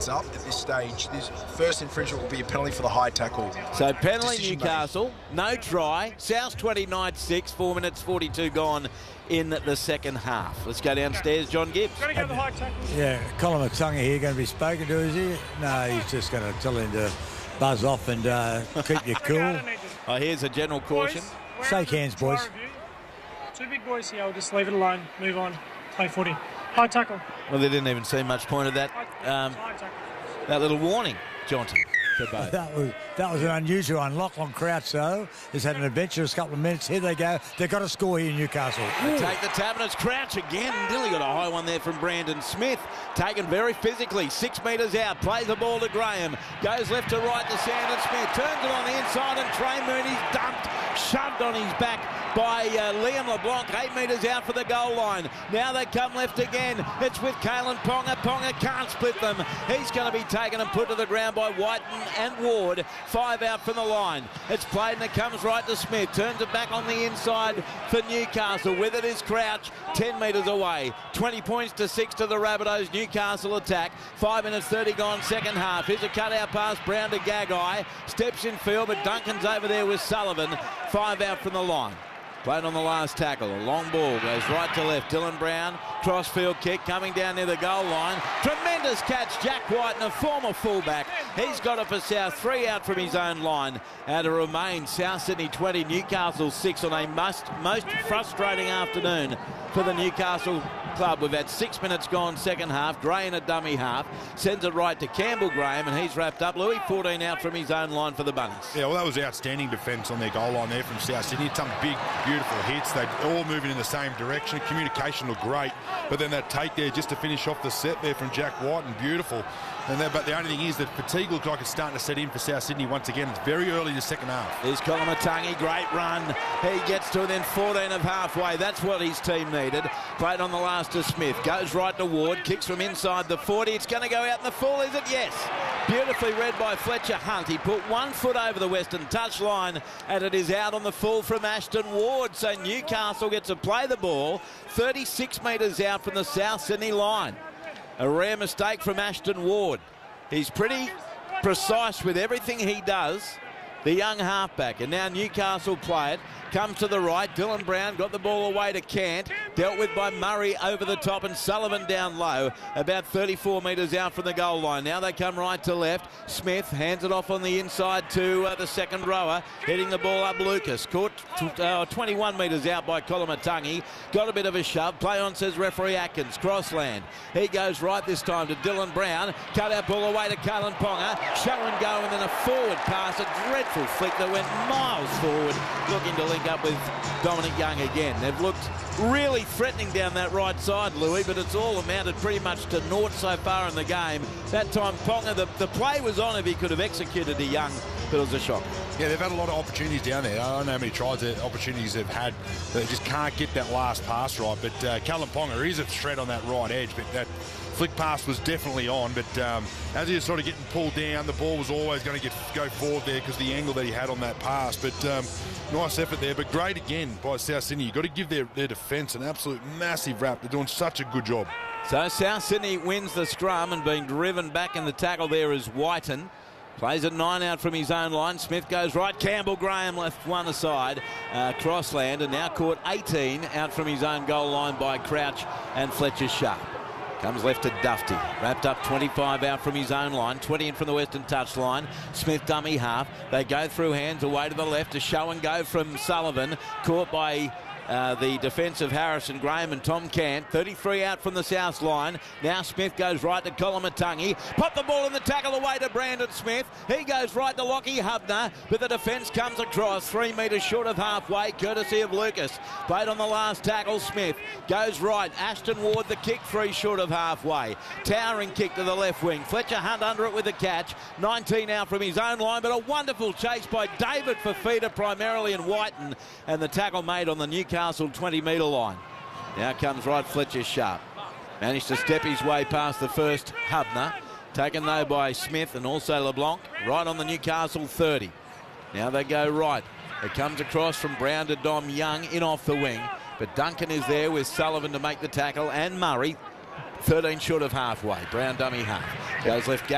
up at this stage, this first infringement will be a penalty for the high tackle. So penalty Decision Newcastle, no try. South 29-6, 4 minutes 42 gone in the second half. Let's go downstairs, John Gibbs. Going to go the high tackle. Yeah, Colin Matunga here going to be spoken to, is he? No, he's just going to tell him to buzz off and keep you cool. Oh, here's a general caution. Shake hands, boys. Two big boys here. I'll just leave it alone. Move on. Play footy. High tackle. Well, they didn't even see much point of that. High tackle. That little warning, Jonty, for both. That was an unusual one. Lachlan Crouch, though, has had an adventurous couple of minutes. Here they go. They've got a score here, Newcastle. They take the tap, and it's Crouch again. Dilly got a high one there from Brandon Smith. Taken very physically. 6 metres out. Plays the ball to Graham. Goes left to right to Sandon Smith. Turns it on the inside, and Trey Mooney's dumped. Shoved on his back by Liam LeBlanc. 8 metres out for the goal line. Now they come left again. It's with Kalen Ponga. Ponga can't split them. He's going to be taken and put to the ground by Whiten and Ward. 5 out from the line. It's played and it comes right to Smith. Turns it back on the inside for Newcastle. With it is Crouch. 10 metres away. 20 points to 6 to the Rabbitohs. Newcastle attack. 5 minutes 30 gone second half. Here's a cutout pass. Brown to Gagai. Steps in field, but Duncan's over there with Sullivan. 5 out from the line. Played on the last tackle. A long ball goes right to left. Dylan Brown, crossfield kick coming down near the goal line. Tremendous catch, Jack Whiten, a former fullback. He's got it for South. 3 out from his own line. And to remain South Sydney 20, Newcastle 6 on a most frustrating afternoon for the Newcastle club. We've had 6 minutes gone second half. Gray in a dummy half. Sends it right to Campbell Graham, and he's wrapped up. Louis 14 out from his own line for the Bunnies. Yeah, well, that was outstanding defence on their goal line there from South Sydney. Some big, beautiful hits. They're all moving in the same direction. Communication looked great. But then that take there just to finish off the set there from Jack Whiten. Beautiful. But the only thing is that fatigue looks like it's starting to set in for South Sydney once again. It's very early in the second half. Here's Colin Matunga, great run. He gets to within 14 of halfway. That's what his team needed. Played on the last to Smith. Goes right to Ward. Kicks from inside the 40. It's going to go out in the full, is it? Yes. Beautifully read by Fletcher Hunt. He put 1 foot over the western touch line, and it is out on the full from Ashton Ward. So Newcastle gets to play the ball 36 metres out from the South Sydney line. A rare mistake from Ashton Ward. He's pretty precise with everything he does, the young halfback. And now Newcastle play it. Comes to the right. Dylan Brown got the ball away to Cant. Dealt with by Murray over the top and Sullivan down low. About 34 metres out from the goal line. Now they come right to left. Smith hands it off on the inside to the second rower. Hitting the ball up Lucas. Caught 21 metres out by Colin Matunga. Got a bit of a shove. Play on, says referee Atkins. Crossland. He goes right this time to Dylan Brown. Cut out ball away to Kalen Ponga. Show and go, and then a forward pass. A dreadful flick that went miles forward. Looking to link up with Dominic Young again. They've looked really threatening down that right side, Louis, but it's all amounted pretty much to naught so far in the game. That time Ponga, the play was on if he could have executed a Young, but it was a shock. Yeah, they've had a lot of opportunities down there. I don't know how many tries, opportunities they've had. They just can't get that last pass right. But Kalen Ponga is a threat on that right edge, but that flick pass was definitely on. But as he was sort of getting pulled down, the ball was always going to go forward there because the angle that he had on that pass. But nice effort there, but great again by South Sydney. You've got to give their defence an absolute massive rap. They're doing such a good job. So South Sydney wins the scrum, and being driven back in the tackle there is Whiten. Plays at 9 out from his own line. Smith goes right. Campbell Graham left 1 aside. Crossland, and now caught 18 out from his own goal line by Crouch and Fletcher Sharp. Comes left to Dufty. Wrapped up 25 out from his own line. 20 in from the western touch line. Smith dummy half. They go through hands away to the left. A show and go from Sullivan. Caught by the defence of Harrison Graham and Tom Cant. 33 out from the south line. Now Smith goes right to Colin Matunga. Pop the ball in the tackle away to Brandon Smith. He goes right to Lockie Hubner, but the defence comes across 3 metres short of halfway, courtesy of Lucas. Played on the last tackle. Smith goes right. Ashton Ward the kick, 3 short of halfway. Towering kick to the left wing. Fletcher Hunt under it with the catch. 19 out from his own line, but a wonderful chase by David Fafita primarily in Whiten, and the tackle made on the Newcastle 20-metre line. Now comes right Fletcher Sharp. Managed to step his way past the first Hubner. Taken though by Smith and also LeBlanc. Right on the Newcastle 30. Now they go right. It comes across from Brown to Dom Young in off the wing. But Duncan is there with Sullivan to make the tackle, and Murray 13 short of halfway. Brown dummy half. Goes left.